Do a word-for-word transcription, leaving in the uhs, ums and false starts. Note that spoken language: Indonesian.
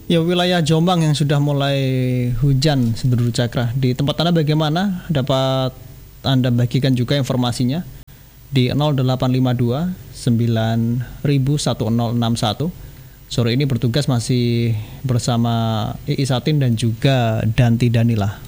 Ya, wilayah Jombang yang sudah mulai hujan, Saudara Cakra. Di tempat Anda bagaimana? Dapat Anda bagikan juga informasinya di nol delapan lima dua sembilan satu nol enam satu. Sore ini bertugas masih bersama Iis Satin dan juga Danti Danila.